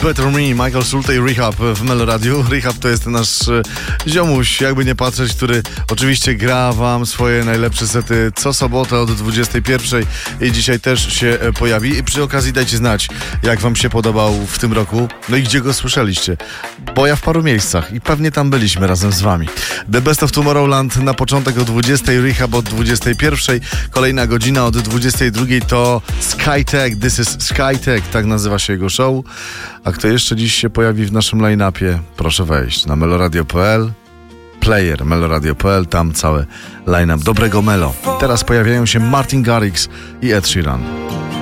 Better Me, Michael Schulte i Rehab w Meloradiu. Rehab to jest nasz ziomuś, jakby nie patrzeć, który oczywiście gra wam swoje najlepsze sety co sobotę od 21 i dzisiaj też się pojawi. I przy okazji dajcie znać, jak wam się podobał w tym roku, no i gdzie go słyszeliście, bo ja w paru miejscach i pewnie tam byliśmy razem z wami. The Best of Tomorrowland na początek o 20, Rehab od 21, kolejna godzina od 22 to Skytech, This is Skytech, tak nazywa się jego show. A kto jeszcze dziś się pojawi w naszym line-upie? Proszę wejść na meloradio.pl, player meloradio.pl, tam cały line-up dobrego melo. Teraz pojawiają się Martin Garrix i Ed Sheeran.